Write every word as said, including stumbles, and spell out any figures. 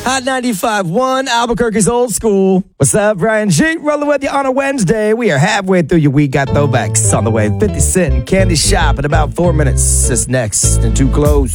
Hot ninety-five point one, Albuquerque's old school. What's up, Brian G? Rolling with you on a Wednesday. We are halfway through your week. Got throwbacks on the way. fifty Cent Candy Shop in about four minutes. It's next and too close.